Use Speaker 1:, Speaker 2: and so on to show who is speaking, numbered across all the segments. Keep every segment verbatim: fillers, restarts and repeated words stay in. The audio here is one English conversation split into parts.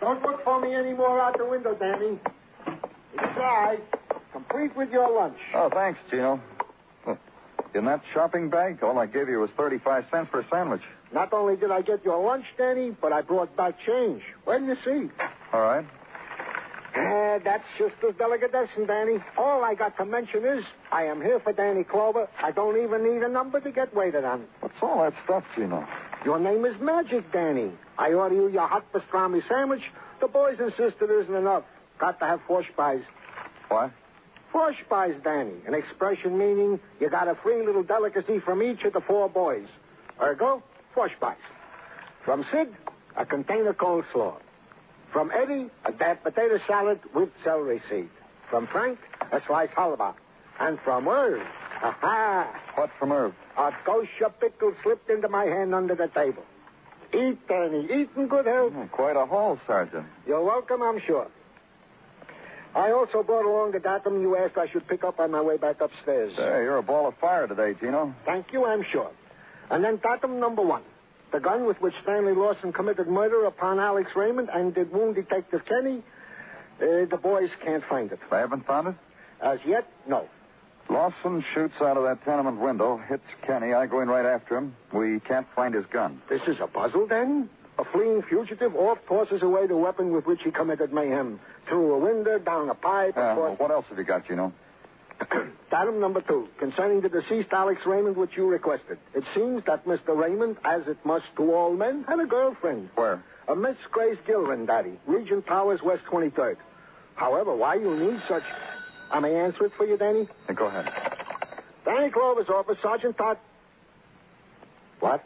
Speaker 1: Don't look for me anymore out the window, Danny. Inside, complete with your lunch.
Speaker 2: Oh, thanks, Gino. In that shopping bag, all I gave you was thirty-five cents for a sandwich.
Speaker 1: Not only did I get your lunch, Danny, but I brought back change. Where do you see?
Speaker 2: All right.
Speaker 1: Uh, that's just as delicatessen, Danny. All I got to mention is I am here for Danny Clover. I don't even need a number to get waited on.
Speaker 2: What's all that stuff, Gino?
Speaker 1: Your name is Magic, Danny. I order you your hot pastrami sandwich. The boys insist it isn't enough. Got to have four spies.
Speaker 2: What?
Speaker 1: Four spies, Danny. An expression meaning you got a free little delicacy from each of the four boys. Ergo, four spies. From Sid, a container coleslaw. From Eddie, a bad potato salad with celery seed. From Frank, a sliced halva. And from Irv, aha!
Speaker 2: What from Irv?
Speaker 1: A kosher pickle slipped into my hand under the table. Eat, Danny. Eat in good health.
Speaker 2: Mm, quite a haul, Sergeant.
Speaker 1: You're welcome, I'm sure. I also brought along the datum you asked I should pick up on my way back upstairs.
Speaker 2: Hey, you're a ball of fire today, Gino.
Speaker 1: Thank you, I'm sure. And then datum number one. The gun with which Stanley Lawson committed murder upon Alex Raymond and did wound Detective Kenny, uh, the boys can't find it.
Speaker 2: They haven't found it?
Speaker 1: As yet, no.
Speaker 2: Lawson shoots out of that tenement window, hits Kenny. I go in right after him. We can't find his gun.
Speaker 1: This is a puzzle, then? A fleeing fugitive off tosses away the weapon with which he committed mayhem. Through a window, down a pipe,
Speaker 2: Uh,
Speaker 1: across...
Speaker 2: what else have you got, Gino?
Speaker 1: Datum number two, concerning the deceased Alex Raymond, which you requested. It seems that Mister Raymond, as it must to all men, had a girlfriend.
Speaker 2: Where?
Speaker 1: A Miss Grace Gilren, Daddy. Regent Towers, West twenty-third. However, why you need such... I may answer it for you, Danny?
Speaker 2: Hey, go ahead.
Speaker 1: Danny Clover's office, Sergeant Todd... What?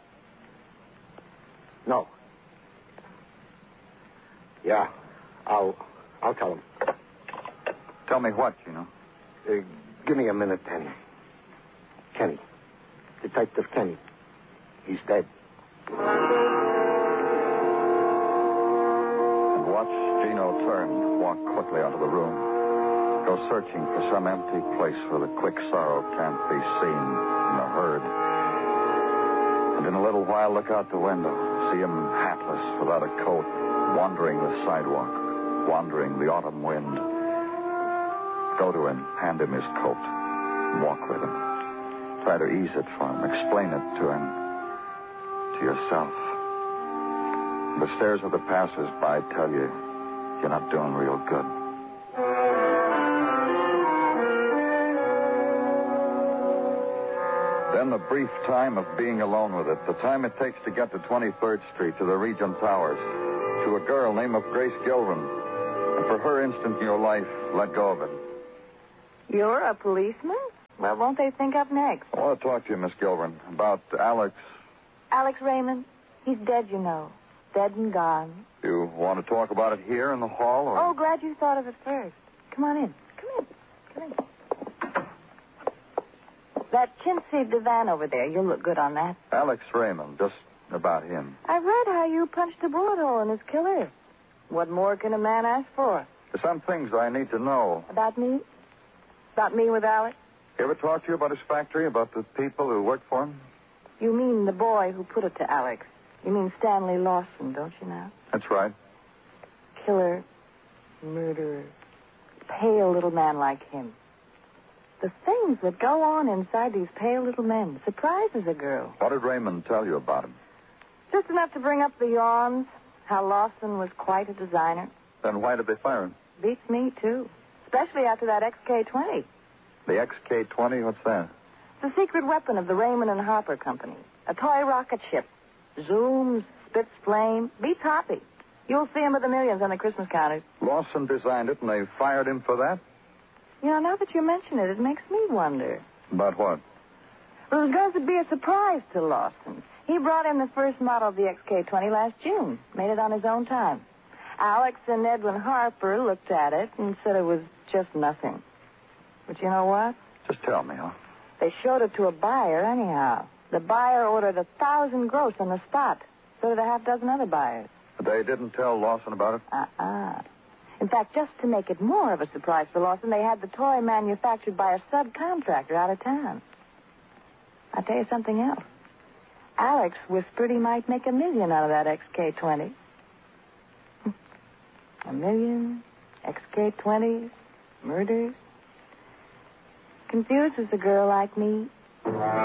Speaker 1: No. Yeah, I'll... I'll tell him.
Speaker 2: Tell me what, Gino?
Speaker 1: Uh, give me a minute, Kenny. Kenny. Detective Kenny. He's dead.
Speaker 2: And watch Gino turn, walk quickly out of the room, go searching for some empty place where the quick sorrow can't be seen in the herd. And in a little while, look out the window, see him hatless, without a coat, wandering the sidewalk, wandering the autumn wind. Go to him, hand him his coat, and walk with him. Try to ease it for him, explain it to him, to yourself. And the stares of the passers-by tell you you're not doing real good. Then the brief time of being alone with it, the time it takes to get to twenty-third Street, to the Regent Towers, to a girl named of Grace Gilren, and for her instant in your life, let go of it.
Speaker 3: You're a policeman? What won't they think up next?
Speaker 2: I want to talk to you, Miss Gilren, about Alex.
Speaker 3: Alex Raymond? He's dead, you know. Dead and gone.
Speaker 2: You want to talk about it here in the hall? Or...
Speaker 3: Oh, glad you thought of it first. Come on in. Come in. Come in. That chintzy divan over there, you'll look good on that.
Speaker 2: Alex Raymond, just about him.
Speaker 3: I've read how you punched a bullet hole in his killer. What more can a man ask for?
Speaker 2: There's some things I need to know.
Speaker 3: About me? About me with Alex?
Speaker 2: He ever talk to you about his factory, about the people who work for him?
Speaker 3: You mean the boy who put it to Alex. You mean Stanley Lawson, don't you now?
Speaker 2: That's right.
Speaker 3: Killer, murderer, pale little man like him. The things that go on inside these pale little men surprises a girl.
Speaker 2: What did Raymond tell you about him?
Speaker 3: Just enough to bring up the yawns, how Lawson was quite a designer.
Speaker 2: Then why did they fire him?
Speaker 3: Beats me, too. Especially after that X K twenty.
Speaker 2: The X K twenty? What's that?
Speaker 3: It's a secret weapon of the Raymond and Harper Company. A toy rocket ship. Zooms, spits flame, beats Hoppy. You'll see him with the millions on the Christmas counters.
Speaker 2: Lawson designed it, and they fired him for that?
Speaker 3: You know, now that you mention it, it makes me wonder.
Speaker 2: About what?
Speaker 3: Well, it was going to be a surprise to Lawson. He brought in the first model of the X K twenty last June. Made it on his own time. Alex and Edwin Harper looked at it and said it was just nothing. But you know what?
Speaker 2: Just tell me, huh?
Speaker 3: They showed it to a buyer anyhow. The buyer ordered a thousand gross on the spot. So did a half dozen other buyers.
Speaker 2: But they didn't tell Lawson about it?
Speaker 3: Uh-uh. In fact, just to make it more of a surprise for Lawson, they had the toy manufactured by a subcontractor out of town. I'll tell you something else. Alex whispered he might make a million out of that X K twenty. A million, X K twenties, murders. Confused as a girl like me.